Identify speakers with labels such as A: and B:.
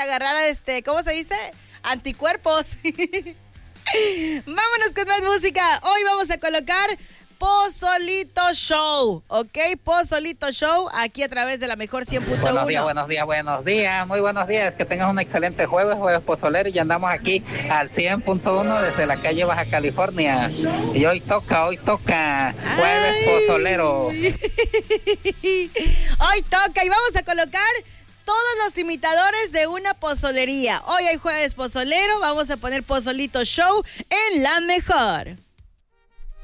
A: agarrar, ¿cómo se dice? Anticuerpos. Vámonos con más música. Hoy vamos a colocar Pozolito Show, ¿ok? Pozolito Show, aquí a través de la mejor 100.1.
B: Buenos días, muy buenos días, que tengas un excelente jueves pozolero, y andamos aquí al 100.1 desde la calle Baja California, y hoy toca, jueves pozolero.
A: Hoy toca, y vamos a colocar todos los imitadores de una pozolería. Hoy hay jueves pozolero, vamos a poner Pozolito Show en la mejor.